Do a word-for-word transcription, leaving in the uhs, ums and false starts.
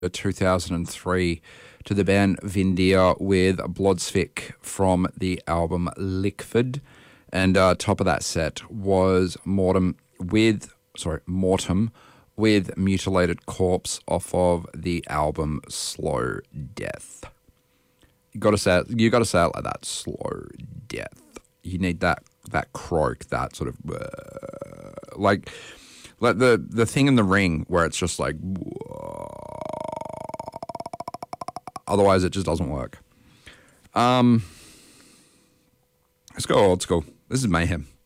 two thousand three to the band Vindia with Blodsvik from the album Lickford. And uh, top of that set was Mortem with, sorry, Mortem with Mutilated Corpse off of the album Slow Death. You gotta say it, you gotta say it like that, Slow Death. You need that that croak, that sort of uh, like like the the thing in the ring where it's just like. Otherwise, it just doesn't work. Um, let's go old school. This is Mayhem.